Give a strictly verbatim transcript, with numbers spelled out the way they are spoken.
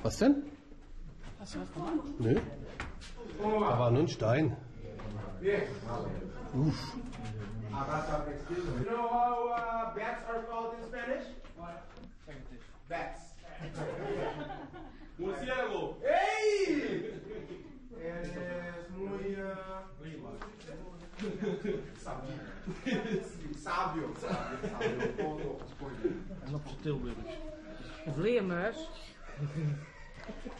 Was denn? Hast du was gemacht? Nö. Da war nur ein Stein. Uff. You know how uh, bats are called in Spanish? Bats. Murciélago. ¡Ey! Eres muy uh, sábio. Sábio. Vleermuis.